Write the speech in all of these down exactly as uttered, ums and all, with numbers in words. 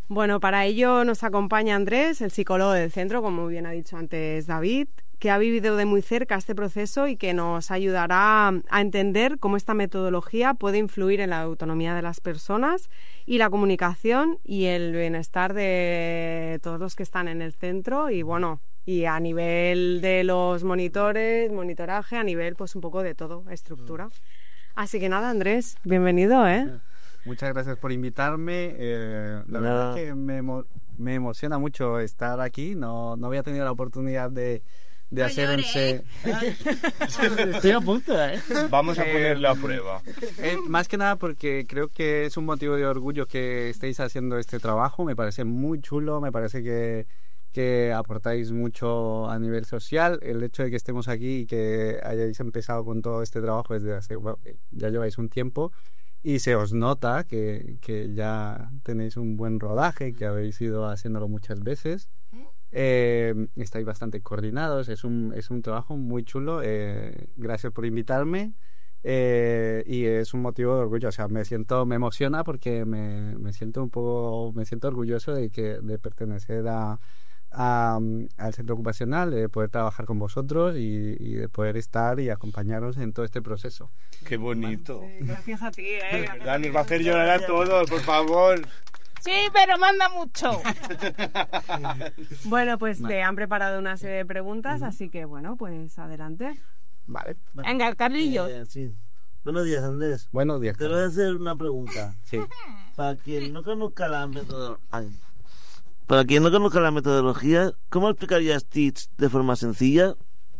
Bueno, para ello nos acompaña Andrés, el psicólogo del centro, como bien ha dicho antes David, que ha vivido de muy cerca este proceso y que nos ayudará a entender cómo esta metodología puede influir en la autonomía de las personas y la comunicación y el bienestar de todos los que están en el centro y, bueno, y a nivel de los monitores, monitoraje, a nivel pues un poco de todo, estructura. Así que nada, Andrés, bienvenido, ¿eh? Muchas gracias por invitarme. Eh, la no. verdad es que me, emo me emociona mucho estar aquí. No, no había tenido la oportunidad de, de no hacer un se... Estoy a punto, ¿eh? Vamos a ponerle a prueba. Eh, más que nada porque creo que es un motivo de orgullo que estéis haciendo este trabajo. Me parece muy chulo, me parece que, que aportáis mucho a nivel social. El hecho de que estemos aquí y que hayáis empezado con todo este trabajo desde hace... Bueno, ya lleváis un tiempo. Y se os nota que, que ya tenéis un buen rodaje, que habéis ido haciéndolo muchas veces. Eh, estáis bastante coordinados, es un, es un trabajo muy chulo. Eh, gracias por invitarme. Eh, y es un motivo de orgullo. O sea, me siento, me emociona porque me, me siento un poco, me siento orgulloso de que de pertenecer a, a, al centro ocupacional, de poder trabajar con vosotros y, y de poder estar y acompañaros en todo este proceso. Qué bonito. Sí, gracias a ti, ¿eh? Dani, nos va a hacer llorar a todos, por favor. Sí, pero manda mucho. Bueno, pues te han preparado una serie de preguntas, así que bueno, pues adelante. Vale. Venga, Carlillo. Eh, sí. Buenos días, Andrés. Buenos días. Te voy a hacer una pregunta. Sí. Para quien no conozca la metodología, para quien no conozca la metodología, ¿cómo explicarías T I C S de forma sencilla?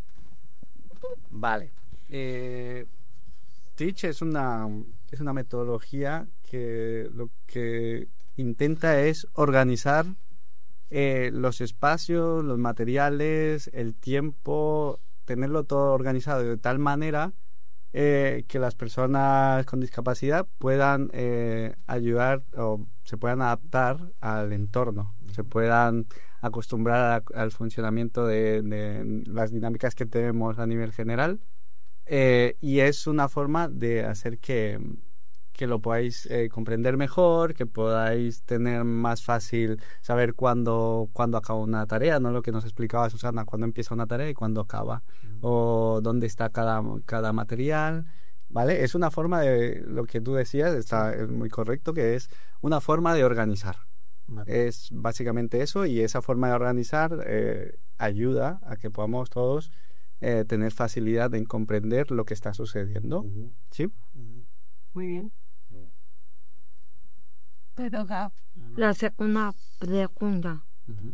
Vale. Eh, T I C S es una, es una metodología que lo que intenta es organizar eh, los espacios, los materiales, el tiempo, tenerlo todo organizado de tal manera eh, que las personas con discapacidad puedan eh, ayudar o se puedan adaptar al entorno, se puedan acostumbrar a, al funcionamiento de, de las dinámicas que tenemos a nivel general. Eh, y es una forma de hacer que, que lo podáis eh, comprender mejor, que podáis tener más fácil saber cuándo, cuándo acaba una tarea, no lo que nos explicaba Susana, cuándo empieza una tarea y cuándo acaba, mm. o dónde está cada, cada material, ¿vale? Es una forma de, lo que tú decías, está es muy correcto, que es una forma de organizar. Vale. Es básicamente eso, y esa forma de organizar eh, ayuda a que podamos todos Eh, tener facilidad en comprender lo que está sucediendo. Uh-huh. ¿Sí? Uh-huh. Muy bien. Te toca. La segunda pregunta. Uh-huh.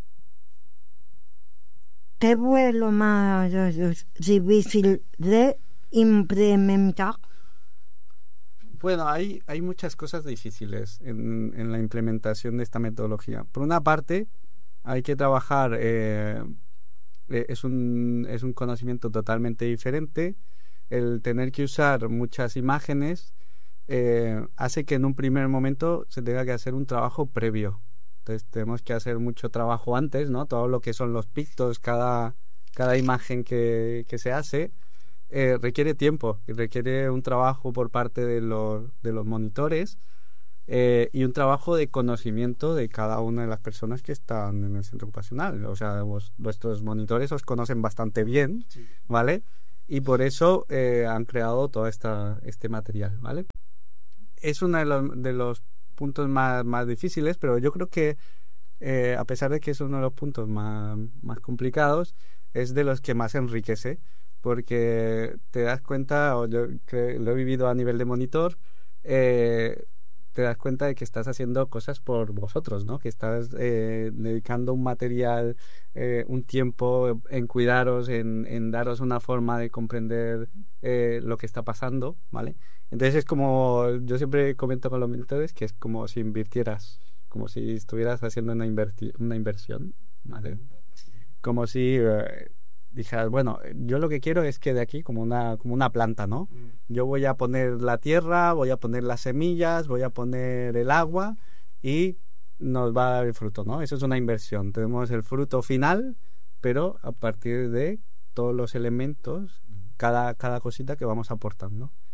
¿Qué fue lo más difícil de implementar? Bueno, hay, hay muchas cosas difíciles en, en la implementación de esta metodología. Por una parte, hay que trabajar... Eh, Es un, es un conocimiento totalmente diferente. El tener que usar muchas imágenes eh, hace que en un primer momento se tenga que hacer un trabajo previo. Entonces tenemos que hacer mucho trabajo antes, ¿no? Todo lo que son los pictos, cada, cada imagen que, que se hace eh, requiere tiempo y requiere un trabajo por parte de los, de los monitores. Eh, y un trabajo de conocimiento de cada una de las personas que están en el centro ocupacional. O sea, vos, vuestros monitores os conocen bastante bien, sí. ¿Vale? Y por eso eh, han creado todo esta, este material, ¿vale? Es uno de los, de los puntos más, más difíciles, pero yo creo que eh, a pesar de que es uno de los puntos más, más complicados, es de los que más enriquece, porque te das cuenta, o yo que lo he vivido a nivel de monitor, eh, te das cuenta de que estás haciendo cosas por vosotros, ¿no? Que estás eh, dedicando un material, eh, un tiempo en cuidaros, en, en daros una forma de comprender eh, lo que está pasando, ¿vale? Entonces es como, yo siempre comento con los mentores que es como si invirtieras, como si estuvieras haciendo una, inverti una inversión, ¿vale? Como si... Eh, dijeras, bueno, yo lo que quiero es que de aquí como una, como una planta, ¿no? Yo voy a poner la tierra, voy a poner las semillas, voy a poner el agua y nos va a dar el fruto, ¿no? Eso es una inversión. Tenemos el fruto final, pero a partir de todos los elementos, cada, cada cosita que vamos aportando.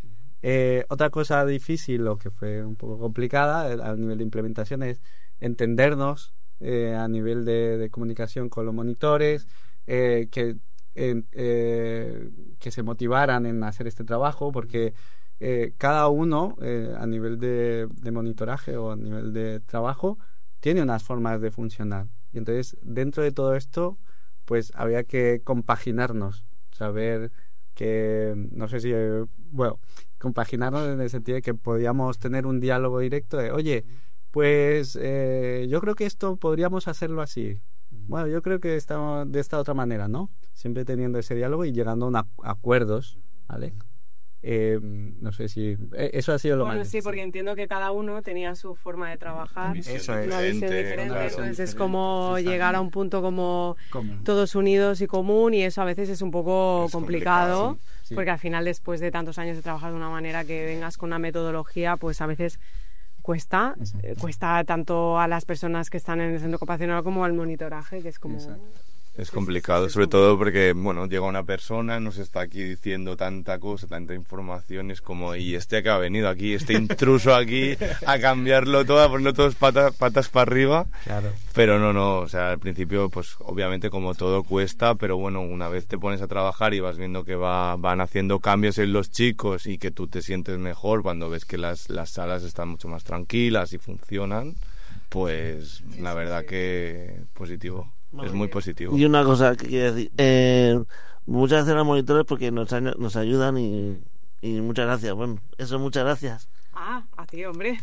Eh, otra cosa difícil o que fue un poco complicada eh, a nivel de implementación es entendernos eh, a nivel de, de comunicación con los monitores, eh, que, eh, eh, que se motivaran en hacer este trabajo, porque eh, cada uno eh, a nivel de, de monitoraje o a nivel de trabajo tiene unas formas de funcionar. Y entonces, dentro de todo esto, pues había que compaginarnos, saber que, no sé si, eh, bueno, compaginarnos en el sentido de que podíamos tener un diálogo directo de, oye, pues eh, yo creo que esto podríamos hacerlo así. Bueno, yo creo que estamos de esta otra manera, ¿no? Siempre teniendo ese diálogo y llegando a una, acuerdos, ¿vale? Eh, no sé si... eh, eso ha sido lo Bueno, más sí, difícil. porque entiendo que cada uno tenía su forma de trabajar, Visión Eso es. una visión diferente, diferente, una visión entonces es diferente, como exacto. llegar a un punto como Común. todos unidos y común, y eso a veces es un poco Es complicado, complicado, sí, sí. porque al final después de tantos años de trabajar de una manera que vengas con una metodología, pues a veces cuesta, Exacto. eh, cuesta tanto a las personas que están en el centro ocupacional como al monitoraje, que es como... Exacto. Es complicado, sobre todo porque, bueno, llega una persona, nos está aquí diciendo tanta cosa, tanta información, es como, y este que ha venido aquí, este intruso aquí, a cambiarlo todo, a ponerlo todos patas, patas para arriba. Claro. Pero no, no, o sea, al principio, pues obviamente como todo cuesta, pero bueno, una vez te pones a trabajar y vas viendo que va, van haciendo cambios en los chicos y que tú te sientes mejor cuando ves que las, las salas están mucho más tranquilas y funcionan, pues la verdad que positivo. Es muy positivo. Y una cosa que quiero decir, eh, muchas gracias a los monitores porque nos, añ- nos ayudan y, y muchas gracias. Bueno, eso, muchas gracias. Ah, a ti, hombre.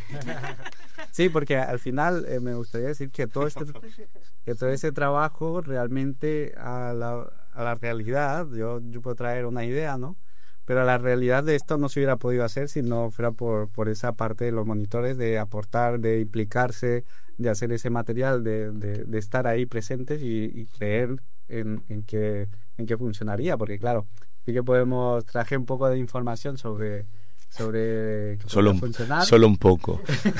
Sí, porque al final eh, me gustaría decir que todo este que todo ese trabajo realmente a la, a la realidad, yo, yo puedo traer una idea, ¿no? Pero a la realidad de esto no se hubiera podido hacer si no fuera por, por esa parte de los monitores, de aportar, de implicarse, de hacer ese material, de, de, de estar ahí presentes y, y creer en, en, que, en que funcionaría, porque claro, sí que podemos traje un poco de información sobre sobre que Solo podría un, funcionar. solo un poco.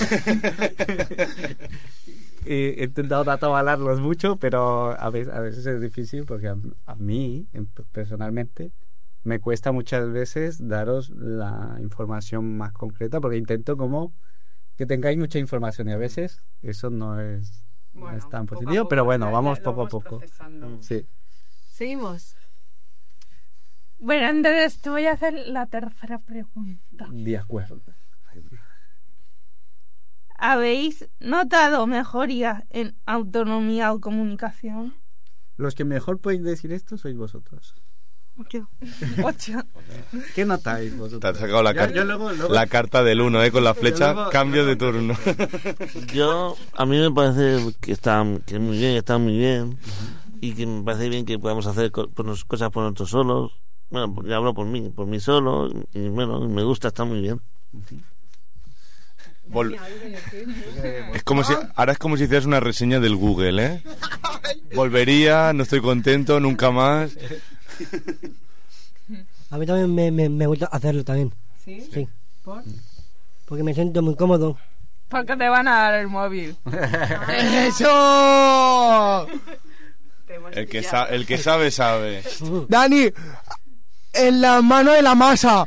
He intentado atabalarlos mucho, pero a veces, a veces es difícil porque a, a mí, en- personalmente, me cuesta muchas veces daros la información más concreta porque intento como que tengáis mucha información y a veces eso no es, no Bueno, es tan poco a positivo, poco, pero bueno, lo- vamos lo poco a vamos poco. procesando. Sí. Seguimos. Bueno, entonces te voy a hacer la tercera pregunta. De acuerdo. ¿Habéis notado mejoría en autonomía o comunicación? Los que mejor podéis decir esto sois vosotros. Ocho. ¿Qué notáis Te has vosotros? sacado la, Yo- car- yo luego- luego- la carta del uno, ¿eh? Con la flecha, luego- cambio de luego- turno. Yo, a mí me parece que está, que muy bien, está muy bien y que me parece bien que podamos hacer co- por nos- cosas por nosotros solos. Bueno, pues ya hablo por mí, por mí solo y bueno, me gusta, está muy bien. Vol- es como si, ahora es como si hicieras una reseña del Google, ¿eh? Volvería, no estoy contento, nunca más. A mí también me, me, me gusta hacerlo también. ¿Sí? Sí. ¿Por? Porque me siento muy cómodo. Porque te van a dar el móvil. ¡Eso! Te hemos El que, pillado. sa- el que sabe, sabe. Dani, en la mano de la masa.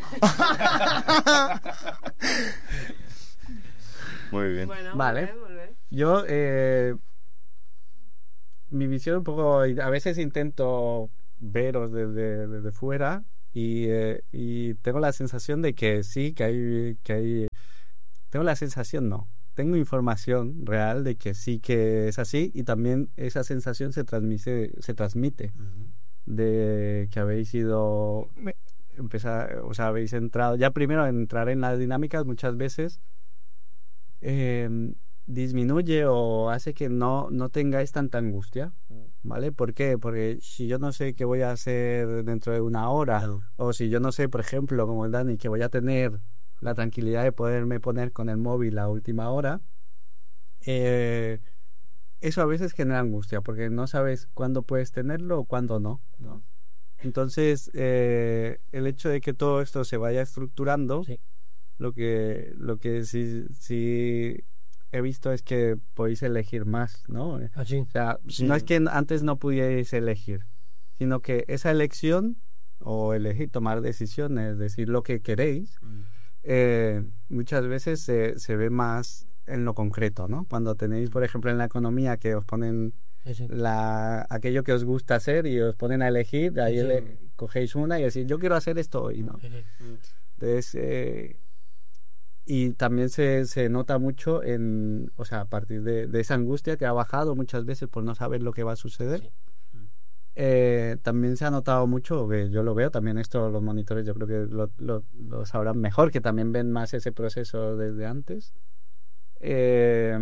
Muy bien. Bueno, Vale. muy bien, muy bien. Yo, eh, mi visión un poco, a veces intento veros desde, desde fuera y, eh, y tengo la sensación de que sí, que hay, que hay, tengo la sensación, no, tengo información real de que sí que es así y también esa sensación se transmite, se transmite de que habéis ido, empezar, o sea, habéis entrado, ya primero entrar en las dinámicas muchas veces eh, disminuye o hace que no, no tengáis tanta angustia, ¿vale? ¿Por qué? Porque si yo no sé qué voy a hacer dentro de una hora, Claro. o si yo no sé, por ejemplo, como el Dani, que voy a tener la tranquilidad de poderme poner con el móvil a última hora, eh, eso a veces genera angustia, porque no sabes cuándo puedes tenerlo o cuándo no, ¿no? Entonces, eh, el hecho de que todo esto se vaya estructurando, Sí. lo que lo que sí, sí he visto es que podéis elegir más, ¿no? Así. O sea, Sí. no es que antes no pudierais elegir, sino que esa elección o elegir tomar decisiones, decir lo que queréis, eh, muchas veces se, se ve más en lo concreto, ¿no? Cuando tenéis, por ejemplo, en la economía que os ponen Sí, sí. la, aquello que os gusta hacer y os ponen a elegir, ahí Sí. le, cogéis una y decís, yo quiero hacer esto hoy, ¿no? Sí, sí. Entonces, eh, y también se, se nota mucho en, o sea, a partir de, de esa angustia que ha bajado muchas veces por no saber lo que va a suceder. Sí. Eh, también se ha notado mucho, que yo lo veo, también esto los monitores yo creo que lo, lo, lo sabrán mejor, que también ven más ese proceso desde antes. Eh,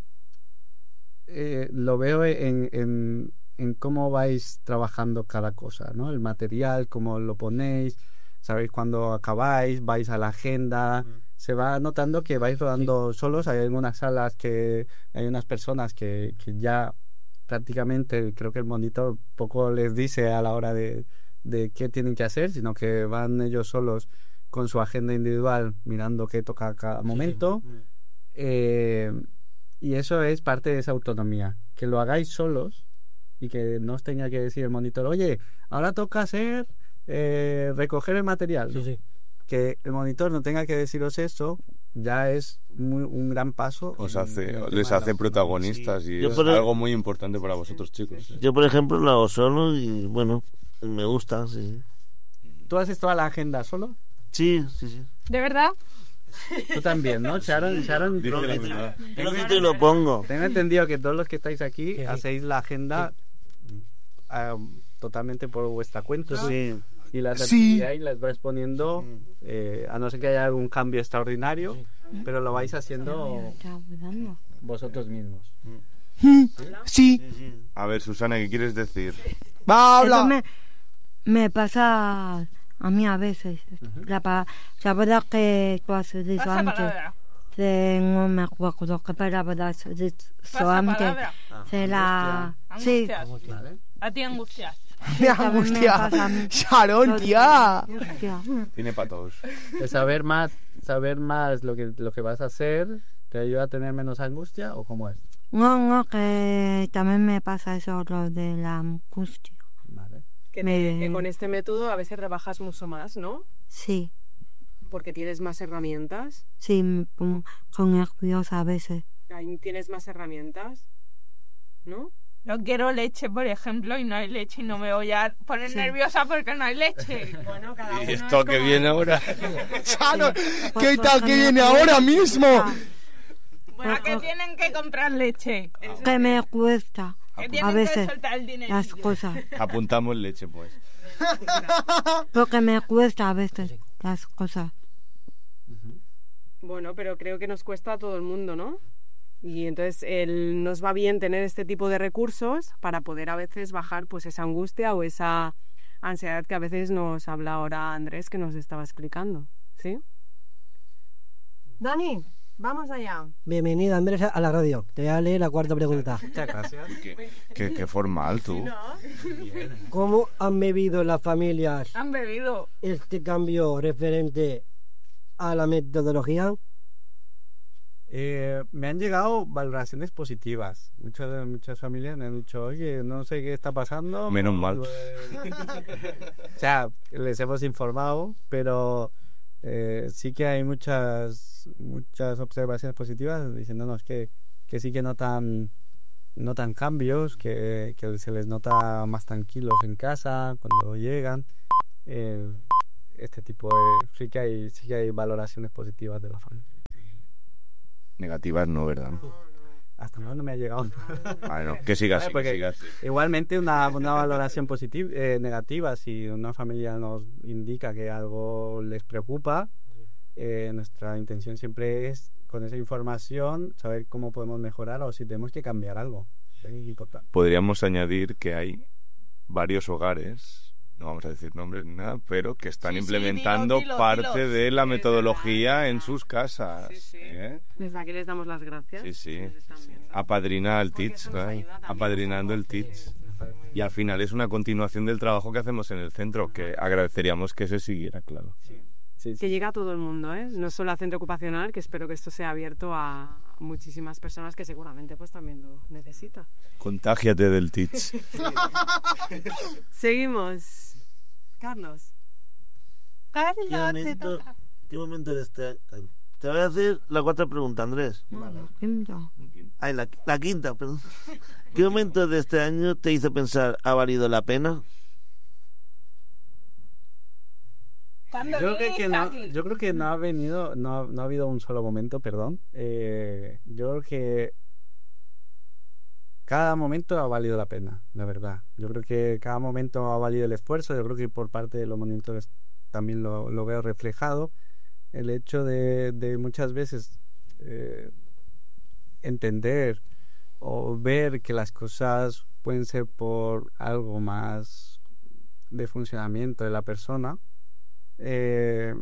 eh, lo veo en, en, en cómo vais trabajando cada cosa, ¿no? El material, cómo lo ponéis, sabéis cuándo acabáis, vais a la agenda, se va notando que vais rodando solos. Hay algunas salas que hay unas personas que, que ya prácticamente creo que el monitor poco les dice a la hora de, de qué tienen que hacer, sino que van ellos solos con su agenda individual mirando qué toca a cada momento. Eh, y eso es parte de esa autonomía, que lo hagáis solos y que no os tenga que decir el monitor, oye, ahora toca hacer eh, recoger el material, ¿no? Sí, sí. Que el monitor no tenga que deciros eso ya es muy, un gran paso. Os en- hace, en el tema les de la hace autonomía. protagonistas y Yo es por el- algo muy importante para vosotros, chicos. Yo, por ejemplo, lo hago solo y, bueno, me gusta, sí. ¿Tú haces toda la agenda solo? Sí, sí, sí. ¿De verdad? Tú también, ¿no? Sharon, Sharon, Dice la verdad. Yo lo quito y lo pongo. tengo entendido que todos los que estáis aquí Sí, sí. hacéis la agenda ah, totalmente por vuestra cuenta. Sí. Y las Sí. actividades las vais poniendo, eh, a no ser que haya algún cambio extraordinario, pero lo vais haciendo Está ayudando. vosotros mismos. Mm, Sí, A ver, Susana, ¿qué quieres decir? va, Eso habla. me, me pasa a mí a veces. La, pa- la verdad que tú has dicho Pasa antes, palabra. de- no me acuerdo qué palabra has dicho Pasa antes. palabra. De la... Sí, Angustias. ¿Vale? A ti angustias. Me también me angustia. pasa a mí. Sharon, tía. Hostia. Tiene para todos. De saber más, saber más lo que, lo que vas a hacer, ¿te ayuda a tener menos angustia o cómo es? No, no, que también me pasa eso lo de la angustia. Vale. Que, Me- que con este método a veces rebajas mucho más, ¿no? Sí, Porque tienes más herramientas. sí, me pongo nerviosa a veces. Ahí tienes más herramientas, ¿no? No quiero leche, por ejemplo, y no hay leche y no me voy a poner Sí. nerviosa porque no hay leche. Bueno, cada ¿Y uno esto es que como- viene ahora? Sharon, Pues ¿qué tal porque que me viene cuesta. ahora mismo? Bueno, que tienen que comprar leche. Que me cuesta Que a tienen que veces soltar el dinero. las cosas. Apuntamos leche, pues. Porque me cuesta a veces las cosas. Bueno, pero creo que nos cuesta a todo el mundo, ¿no? Y entonces el, nos va bien tener este tipo de recursos para poder a veces bajar pues esa angustia o esa ansiedad que a veces nos habla ahora Andrés, que nos estaba explicando, ¿sí? Dani, vamos allá. Bienvenida, Andrés, a la radio. Te voy a leer la cuarta pregunta. Muchas gracias. Qué, qué, qué formal, tú. ¿Cómo han vivido las familias Han bebido. este cambio referente a la metodología? Eh, me han llegado valoraciones positivas. Muchas, muchas familias me han dicho, oye, no sé qué está pasando. Menos mal. O sea, les hemos informado, pero eh, sí que hay muchas muchas observaciones positivas diciéndonos que, que sí que notan, notan cambios, que, que se les nota más tranquilos en casa cuando llegan. Eh, este tipo de... Sí que hay, sí que hay valoraciones positivas de la familia. Negativas no, ¿verdad? Hasta ahora no me ha llegado. Bueno, que sigas, Vale, sí, porque que sigas. igualmente una, una valoración positiva, eh, negativa, si una familia nos indica que algo les preocupa, eh, nuestra intención siempre es, con esa información, saber cómo podemos mejorar o si tenemos que cambiar algo. Es importante. Podríamos añadir que hay varios hogares, no vamos a decir nombres ni nada, pero que están Sí, sí, implementando dilo, dilo, parte dilo. de la Sí, metodología verdad. en sus casas. Sí, sí. ¿eh? Desde aquí les damos las gracias. Sí, sí. Nos están viendo. Apadrina el Porque Teach, eso nos ¿eh? ayuda también apadrinando a el conocer. Teach. Y al final es una continuación del trabajo que hacemos en el centro, que agradeceríamos que se siguiera, claro. Sí, sí. Que llega a todo el mundo, ¿eh? No solo al centro ocupacional, que espero que esto sea abierto a muchísimas personas que seguramente pues también lo necesitan. Contágiate del Teach. Seguimos. Carlos. Carlos, Yo te necesito, toca. ¿Qué momento de este año? Te voy a hacer la cuarta pregunta, Andrés. Vale. Quinta. Ay, la, la quinta, perdón. ¿Qué momento de este año te hizo pensar, ¿ha valido la pena? Yo creo que no, yo creo que no ha venido, no, ha- no ha habido un solo momento, perdón. Eh, yo creo que cada momento ha valido la pena, la verdad. Yo creo que cada momento ha valido el esfuerzo. Yo creo que por parte de los monitores también lo, lo veo reflejado. El hecho de, de muchas veces eh, entender o ver que las cosas pueden ser por algo más de funcionamiento de la persona. Eh,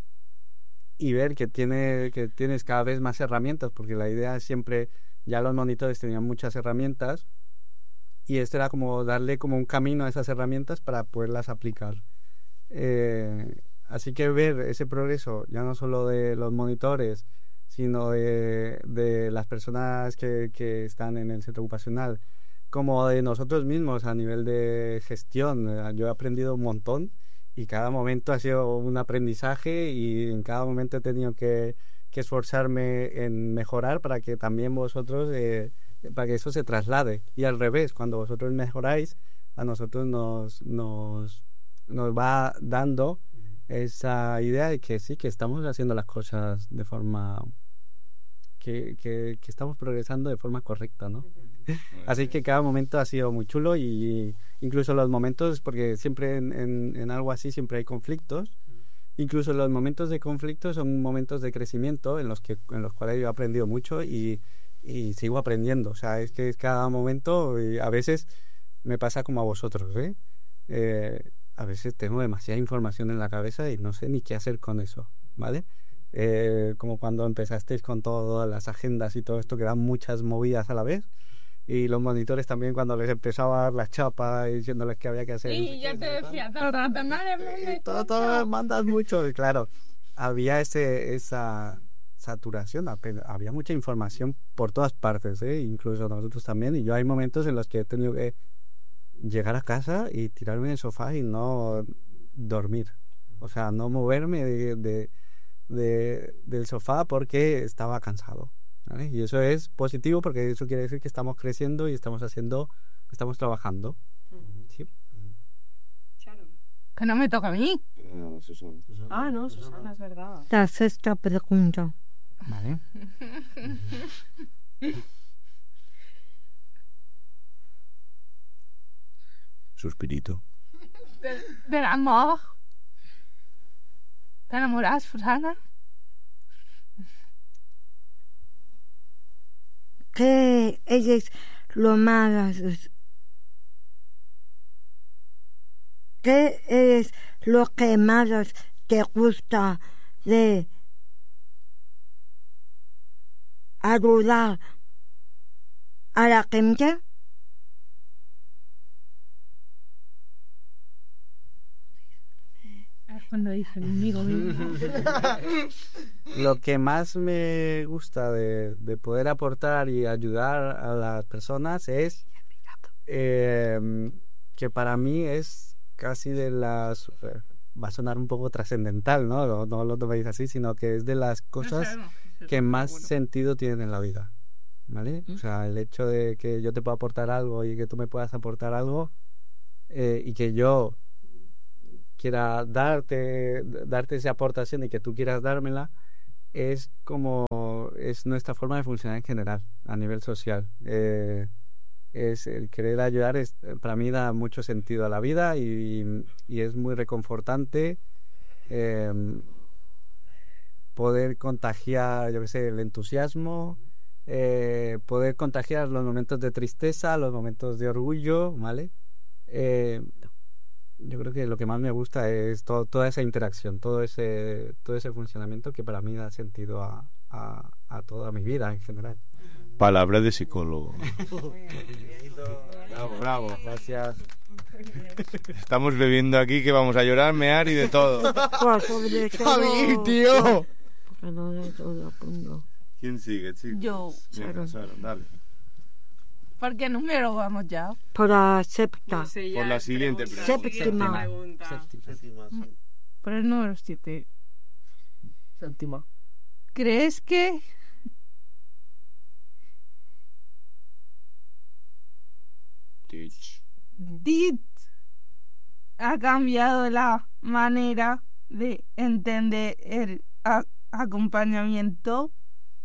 y ver que tiene que tienes cada vez más herramientas, porque la idea es siempre, ya los monitores tenían muchas herramientas y esto era como darle como un camino a esas herramientas para poderlas aplicar. Eh, así que ver ese progreso ya no solo de los monitores, sino de, de las personas que, que están en el centro ocupacional, como de nosotros mismos a nivel de gestión. Yo he aprendido un montón y cada momento ha sido un aprendizaje y en cada momento he tenido que, que esforzarme en mejorar para que también vosotros, eh, para que eso se traslade. Y al revés, cuando vosotros mejoráis, a nosotros nos, nos, nos va dando esa idea de que sí, que estamos haciendo las cosas de forma... Que, que, que estamos progresando de forma correcta, ¿no? Así que cada momento ha sido muy chulo y incluso los momentos, porque siempre en, en, en algo así siempre hay conflictos, incluso los momentos de conflicto son momentos de crecimiento en los que en los cuales yo he aprendido mucho y, y sigo aprendiendo. O sea, es que es cada momento, y a veces me pasa como a vosotros, ¿eh? Eh, a veces tengo demasiada información en la cabeza y no sé ni qué hacer con eso, ¿vale? Eh, como cuando empezasteis con todas las agendas y todo esto, que dan muchas movidas a la vez, y los monitores también, cuando les empezaba a dar la chapa y diciéndoles que había que hacer. Y yo te decía todo el rato, madre mía, todo, todo mandas mucho, y claro, había ese esa saturación, apenas- había mucha información por todas partes, ¿eh? Incluso nosotros también, y yo hay momentos en los que he tenido que llegar a casa y tirarme en el sofá y no dormir, o sea, no moverme de, de De, del sofá porque estaba cansado, ¿vale? Y eso es positivo porque eso quiere decir que estamos creciendo y estamos haciendo, estamos trabajando. ¿Sí? que no me toca a mí. Ah, no, Susana, es verdad. La sexta pregunta. Vale. Suspirito. Del, del amor. ¿Te enamoras, Susana? ¿Qué es lo más... ¿Qué es lo que más te gusta de ayudar a la gente? Es cuando dice conmigo mismo. Lo que más me gusta de, de poder aportar y ayudar a las personas es eh, que para mí es casi de las... Va a sonar un poco trascendental, ¿no? No, no lo toméis así, sino que es de las cosas que más sentido tienen en la vida, ¿vale? O sea, el hecho de que yo te pueda aportar algo y que tú me puedas aportar algo eh, y que yo quiera darte darte esa aportación y que tú quieras dármela, es como es nuestra forma de funcionar en general a nivel social. Eh, es el querer ayudar, es, para mí da mucho sentido a la vida y, y es muy reconfortante eh, poder contagiar, yo qué sé, el entusiasmo, eh, poder contagiar los momentos de tristeza, los momentos de orgullo, ¿vale? Eh, yo creo que lo que más me gusta es todo, toda esa interacción, todo ese todo ese funcionamiento que para mí da sentido a, a, a toda mi vida en general. Palabra de psicólogo. Bravo, bravo, gracias. Estamos bebiendo aquí que vamos a llorar, mear y de todo. Pues sobre todo... Javi, tío. Porque no de todo a punto. ¿Quién sigue, chicos? Yo. Venga, Sara, dale. ¿Por qué número vamos ya? Por la séptima. Por la siguiente pregunta. Séptima. pregunta. Séptima, sí. Por el número siete. Séptima. ¿Crees que Dit ha cambiado la manera de entender el a- acompañamiento?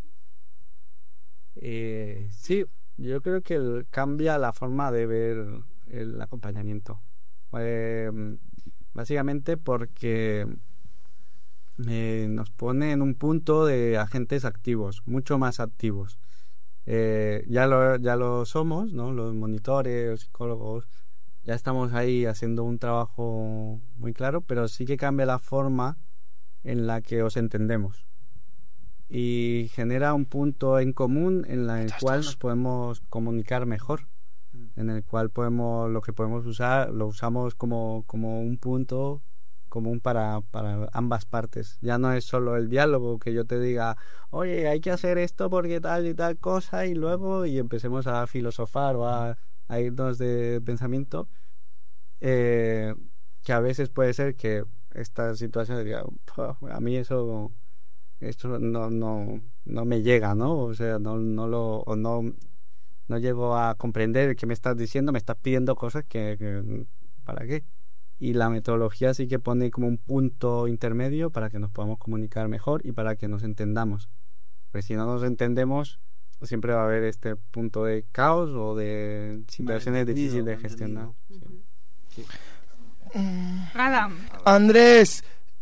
Eh, sí, yo creo que el- cambia la forma de ver el acompañamiento. Eh, básicamente porque eh, nos pone en un punto de agentes activos, mucho más activos. Eh, ya lo, ya lo somos, ¿no? Los monitores, los psicólogos, ya estamos ahí haciendo un trabajo muy claro, pero sí que cambia la forma en la que os entendemos. Y genera un punto en común en la- el cual nos podemos comunicar mejor, en el cual podemos, lo que podemos usar, lo usamos como, como un punto común para, para ambas partes. Ya no es solo el diálogo, que yo te diga, oye, hay que hacer esto porque tal y tal cosa, y luego y empecemos a filosofar o a, a irnos de pensamiento, eh, que a veces puede ser que esta situación diga, a mí eso esto no, no, no me llega, ¿no? O sea, no, no lo o no, no llego a comprender qué me estás diciendo, me estás pidiendo cosas que, que ¿para qué? Y la metodología sí que pone como un punto intermedio para que nos podamos comunicar mejor y para que nos entendamos. Pues si no nos entendemos, siempre va a haber este punto de caos o de situaciones difíciles de gestionar. Sí. Sí. Adam. Andrés,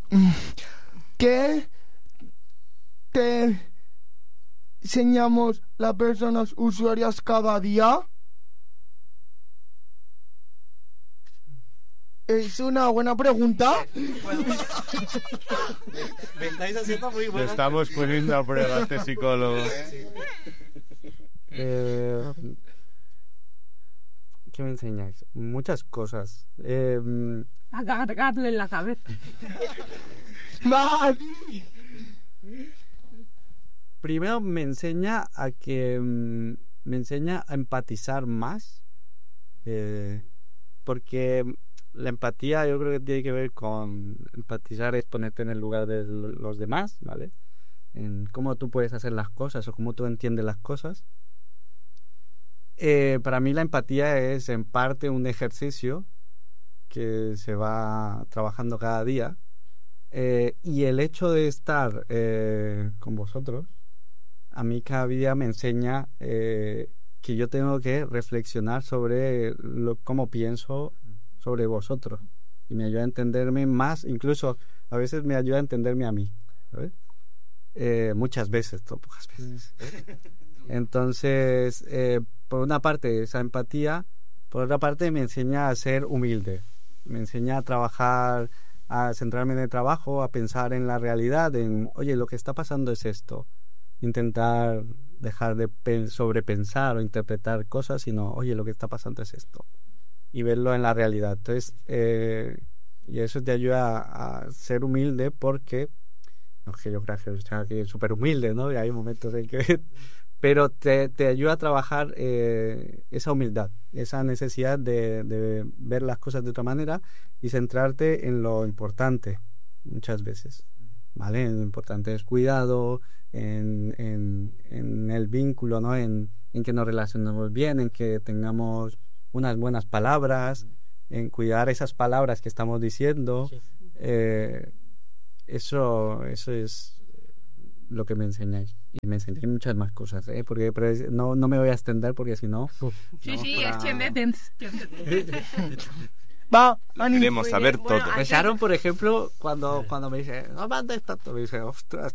¿qué te enseñamos las personas usuarias cada día? Es una buena pregunta. Me estáis haciendo muy Lo buena. estamos poniendo a prueba este psicólogo. Eh, ¿Qué me enseñáis? Muchas cosas. Eh, A cargarle en la cabeza. primero me enseña a que mm, me enseña a empatizar más, eh, porque la empatía yo creo que tiene que ver con empatizar, es ponerte en el lugar de los demás, ¿vale? En cómo tú puedes hacer las cosas o cómo tú entiendes las cosas. Eh, para mí la empatía es en parte un ejercicio que se va trabajando cada día, eh, y el hecho de estar eh, con vosotros a mí cada día me enseña eh, que yo tengo que reflexionar sobre lo, cómo pienso sobre vosotros, y me ayuda a entenderme más, incluso a veces me ayuda a entenderme a mí, ¿sabes? Eh, muchas veces, no pocas veces. Entonces, eh, por una parte esa empatía, por otra parte me enseña a ser humilde, me enseña a trabajar, a centrarme en el trabajo, a pensar en la realidad, en, oye, lo que está pasando es esto, intentar dejar de pen- sobrepensar o interpretar cosas, sino, oye, lo que está pasando es esto, y verlo en la realidad. Entonces, eh, y eso te ayuda a, a ser humilde, porque no es que yo creo que sea que súper humilde, ¿no? Y hay momentos en que pero te, te ayuda a trabajar eh, esa humildad, esa necesidad de, de ver las cosas de otra manera y centrarte en lo importante muchas veces, ¿vale? Lo importante es cuidado, en, en, en el vínculo, ¿no? En, en que nos relacionemos bien, en que tengamos unas buenas palabras, en cuidar esas palabras que estamos diciendo. Eh, eso, eso es lo que me enseñáis, y me enseñáis muchas más cosas, ¿eh? Porque pero es- no, no me voy a extender, porque si no Sí, no, sí, para- extiéndete. Va, ánimo. Queremos saber todo. Pues Sharon, por ejemplo, cuando, cuando me dice, no mandes tanto, me dice, ostras,